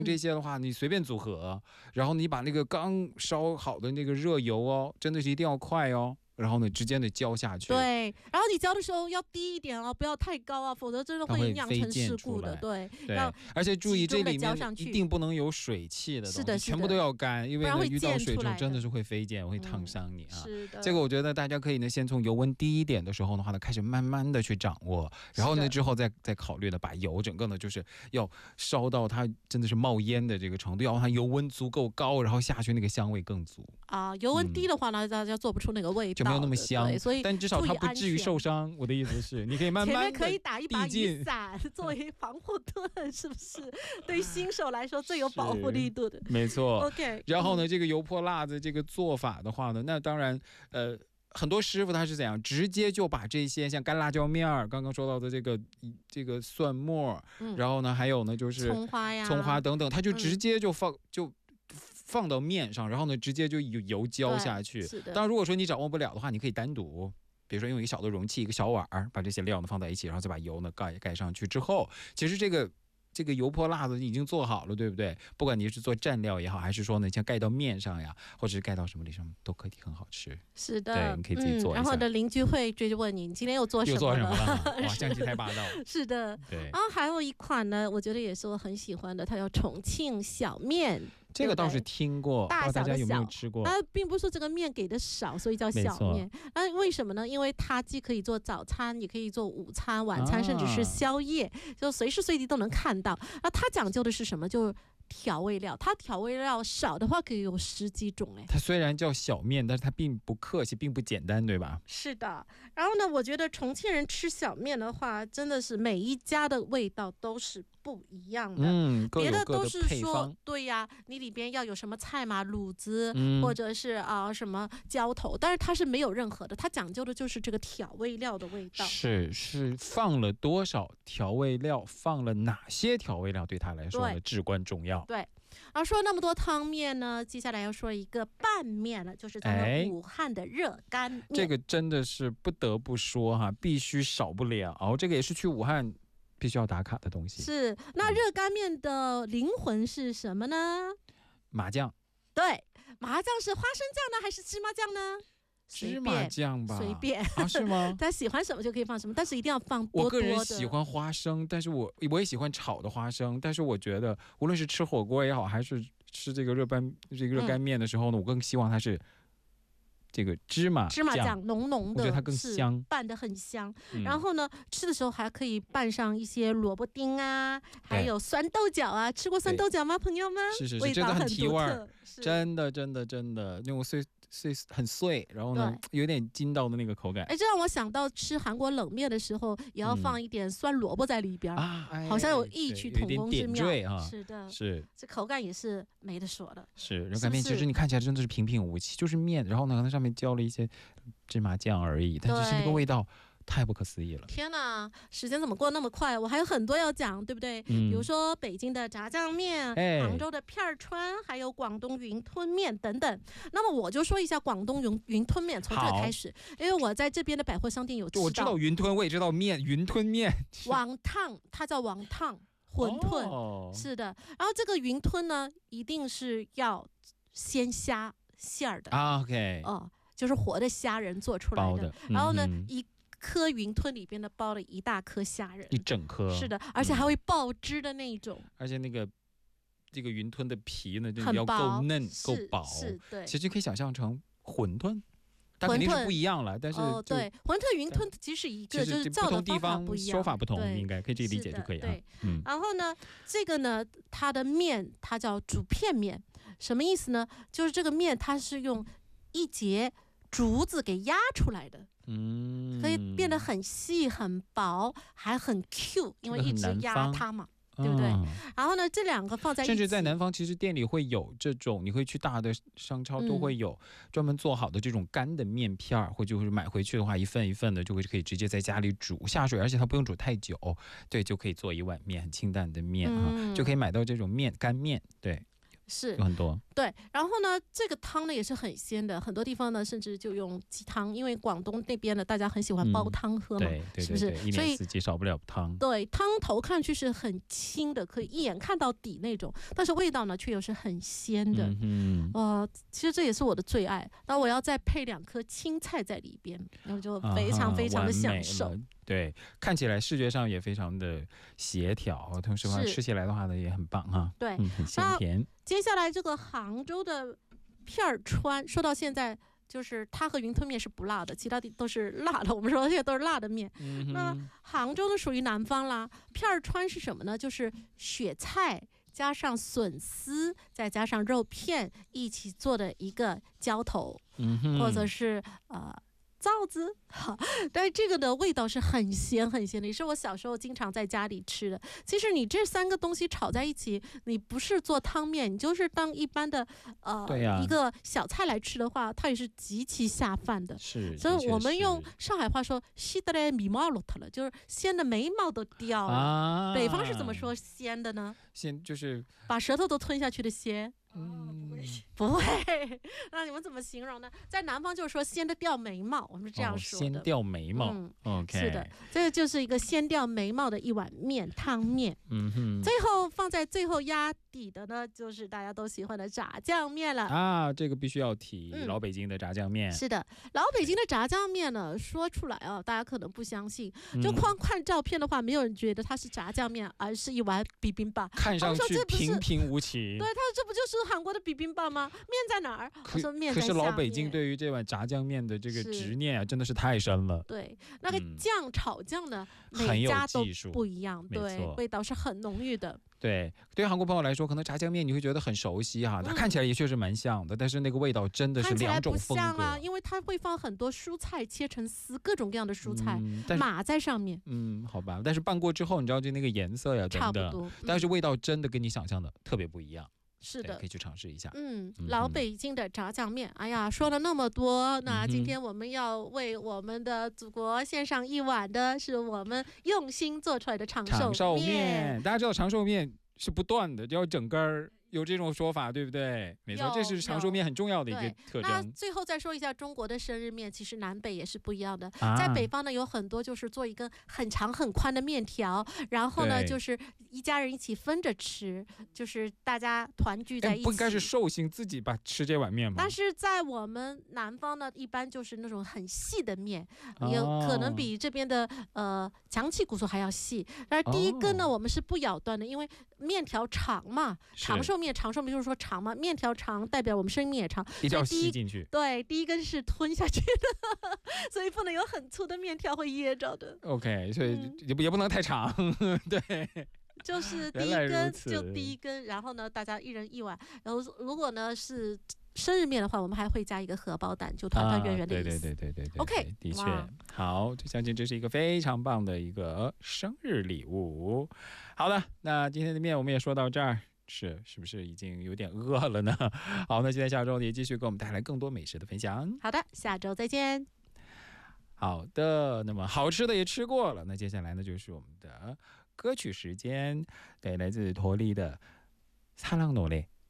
这些的话，你随便组合，然后你把那个刚烧好的那个热油哦，真的是一定要快哦。然后呢，直接的浇下去。 对，然后你浇的时候要低一点哦，不要太高啊，否则真的会酿成事故的。对， 而且注意这里面一定不能有水汽的东西， 是的， 全部都要干，因为呢遇到水中真的是会飞溅，会烫伤你啊。 是的， 这个我觉得大家可以呢，先从油温低一点的时候的话呢，开始慢慢的去掌握，然后呢之后再考虑的把油整个呢就是要烧到它真的是冒烟的这个程度，要让它油温足够高，然后下去那个香味更足啊。油温低的话呢，大家做不出那个味道。 没有那么香， 所以但至少它不至于受伤。我的意思是，你可以慢慢前面可以打一把雨伞作为防护盾，是不是？对于新手来说最有保护力度的， 没错。 OK， 然后呢，这个油泼辣子这个做法的话呢，那当然，很多师傅他是怎样，直接就把这些像干辣椒面儿，刚刚说到的这个蒜末，然后呢，还有呢就是葱花呀、 葱花等等，他就直接就放到面上，然后呢，直接就有油浇下去。当然，如果说你掌握不了的话，你可以单独，比如说用一个小的容器、一个小碗，把这些料呢放在一起，然后再把油呢盖上去之后，其实这个油泼辣子已经做好了，对不对？不管你是做蘸料也好，还是说呢像盖到面上呀，或者是盖到什么里上，都可以很好吃。 是的， 对，你可以自己做一下。 然后的邻居会追着问你今天又做什么了？哇，相机太霸道。 是的， 对。 然后还有一款呢，我觉得也是我很喜欢的，它叫重庆小面。 这个倒是听过， 大小的小， 大家有没有吃过？ 并不是说这个面给的少，所以叫小面。为什么呢？因为它既可以做早餐，也可以做午餐、晚餐，甚至是宵夜，就随时随地都能看到。它讲究的是什么？就是调味料，它调味料少的话可以有10几种哎。 它虽然叫小面，但是它并不客气，并不简单，对吧？ 是的。然后呢，我觉得重庆人吃小面的话，真的是每一家的味道都是不一样的。 各有各的配方。 别的都是说，对呀，你里边要有什么菜嘛，卤子，或者是什么浇头，但是它是没有任何的，它讲究的就是这个调味料的味道。 是放了多少调味料，放了哪些调味料，对他来说呢至关重要。 对，然后说那么多汤面呢，接下来要说一个拌面了，就是咱们武汉的热干面。 这个真的是不得不说哈，必须少不了。这个也是去武汉必须要打卡的东西。 是，那热干面的灵魂是什么呢？ 麻酱。 对，麻酱是花生酱呢，还是芝麻酱呢？ 芝麻酱吧， 随便是吗？ 他喜欢什么就可以放什么，但是一定要放多多的。 我个人喜欢花生，但是我也喜欢炒的花生，但是我觉得无论是吃火锅也好，还是吃这个热干面的时候呢，我更希望它是这个芝麻酱浓浓的， 我觉得它更香， 拌得很香。然后呢，吃的时候还可以拌上一些萝卜丁啊，还有酸豆角啊。吃过酸豆角吗，朋友们？ 是，真的很提味儿，真的，那种很碎，然后呢有点筋道的那个口感。 这让我想到吃韩国冷面的时候，也要放一点酸萝卜在里边好像有异曲同工之妙啊。 是的， 是这口感也是没得说的。 是热干面，其实你看起来真的是平平无奇，就是面，然后呢它上面浇了一些芝麻酱而已，但是那个味道太不可思议了。 天哪，时间怎么过那么快？我还有很多要讲，对不对？比如说北京的炸酱面，杭州的片川，还有广东云吞面等等。那么我就说一下广东云吞面，从这开始，因为我在这边的百货商店有吃到。 我知道云吞，我也知道面，云吞面。 王烫，它叫王烫馄饨，是的。然后这个云吞呢，一定是要鲜虾馅儿的 OK， 就是活的虾仁做出来的。然后呢，一颗云吞里边的包了一大颗虾仁， 一整颗。 是的，而且还会爆汁的那一种。 而且这个云吞的皮呢，就要够嫩够薄。 是，对。 其实可以想象成馄饨。它肯定是不一样了，但是对，馄饨云吞其实是一个，就是造的地方不一样， 说法不同，应该可以这个理解就可以了。 对，然后呢，这个呢，它的面它叫竹片面，什么意思呢？就是这个面它是用一节竹子给压出来的，可以变得很细很薄，还很 Q， 因为一直压它嘛。对不对？然后呢，这两个放在一起， 甚至在南方，其实店里会有这种，你会去大的商超都会有专门做好的这种干的面片，或就是买回去的话，一份一份的就可以直接在家里煮下水，而且它不用煮太久，对，就可以做一碗面，很清淡的面就可以买到这种干面，对。 是有很多。 对，然后呢，这个汤呢也是很鲜的，很多地方呢甚至就用鸡汤，因为广东那边呢大家很喜欢煲汤喝嘛，是不是？ 一年四季少不了汤。 对，汤头看去是很清的，可以一眼看到底那种，但是味道呢却又是很鲜的。其实这也是我的最爱。那我要再配2颗青菜在里边，然后就非常非常的享受。 对，看起来视觉上也非常的协调，同时话吃起来的话呢也很棒哈。 对， 很鲜甜。 接下来这个杭州的片川，说到现在就是它和云吞面是不辣的，其他都是辣的。我们说现在都是辣的面。那杭州呢属于南方啦，片川是什么呢？就是雪菜加上笋丝，再加上肉片一起做的一个浇头，或者是臊子，但是这个的味道是很咸很咸的，也是我小时候经常在家里吃的。其实你这3个东西炒在一起，你不是做汤面，你就是当一般的一个小菜来吃的话，它也是极其下饭的。 是， 所以我们用上海话说，鲜得来眉毛落脱了，就是鲜的眉毛都掉了。北方是怎么说鲜的呢？ 鲜就是把舌头都吞下去的鲜。不会，那你们怎么形容呢？在南方就是说鲜的掉眉毛，我们是这样说的。 鲜掉眉毛，OK， 是的，这个就是一个鲜掉眉毛的一碗面，汤面。最后放在最后压底的呢，就是大家都喜欢的炸酱面了啊，这个必须要提，老北京的炸酱面。 是的，老北京的炸酱面呢，说出来啊，大家可能不相信，就光看照片的话，没有人觉得它是炸酱面，而是一碗比冰棒， 看上去平平无奇。 对，他说这不就是韩国的比冰棒吗？面在哪儿？我说面在下面。 可是老北京对于这碗炸酱面的这个执念啊，真的是太深了。 对，那个炒酱呢，每家都不一样，对，味道是很浓郁的。 对于韩国朋友来说，可能炸酱面你会觉得很熟悉哈，它看起来也确实蛮像的，但是那个味道真的是2种风格。 看起来不像啊，因为它会放很多蔬菜切成丝，各种各样的蔬菜码在上面。 好吧，但是拌过之后，你知道就那个颜色呀， 差不多， 但是味道真的跟你想象的特别不一样。 是的， 可以去尝试一下。 老北京的炸酱面，哎呀，说了那么多，那今天我们要为我们的祖国献上一碗的，是我们用心做出来的长寿面。 大家知道长寿面是不断的，就要整根儿。有这种说法，对不对？没错，这是长寿面很重要的一个特征。 那最后再说一下中国的生日面，其实南北也是不一样的。在北方呢，有很多就是做一根很长很宽的面条，然后呢就是一家人一起分着吃，就是大家团聚在一起。 不应该是寿星自己吃这碗面吗？ 但是在我们南方呢，一般就是那种很细的面，有可能比这边的强气骨头还要细。但是第一根呢，我们是不咬断的，因为面条长嘛，长寿面就是说长嘛，面条长代表我们生命也长， 一定要吸进去。 对，第一根是吞下去的，所以不能有很粗的面条会噎着的。 OK， 所以也不能太长，对。 就是第一根，然后呢，大家一人一碗。然后如果呢是生日面的话，我们还会加一个荷包蛋，就团团圆圆的意思。 对。 OK， 的确好，相信这是一个非常棒的一个生日礼物。好的，那今天的面我们也说到这儿。是不是已经有点饿了呢？好，那期待下周也继续给我们带来更多美食的分享。 好的，下周再见。 好的，那么好吃的也吃过了，那接下来呢就是我们的歌曲时间，对，来自陀利的《사랑노래》。